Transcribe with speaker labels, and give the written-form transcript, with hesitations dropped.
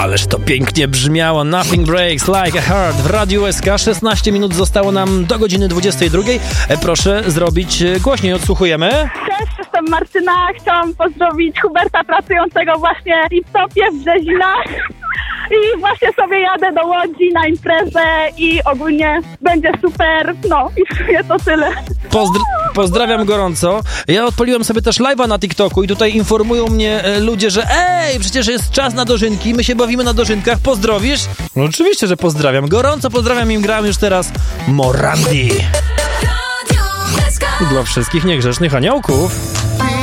Speaker 1: Ależ to pięknie brzmiało. Nothing breaks like a heart w Radiu SK. 16 minut zostało nam do godziny 22. Proszę zrobić głośniej, odsłuchujemy.
Speaker 2: Cześć, jestem Martyna. Chciałam pozdrowić Huberta pracującego właśnie w Liptopie w Brzezinach. I właśnie sobie jadę do Łodzi na imprezę i ogólnie będzie super. No i w sumie to tyle.
Speaker 1: Pozdrawiam gorąco. Ja odpaliłem sobie też live'a na TikToku i tutaj informują mnie ludzie, że przecież jest czas na dożynki, my się bawimy na dożynkach, pozdrowisz? No oczywiście, że pozdrawiam. Gorąco pozdrawiam i gram już teraz Morandi. Dla wszystkich niegrzecznych aniołków.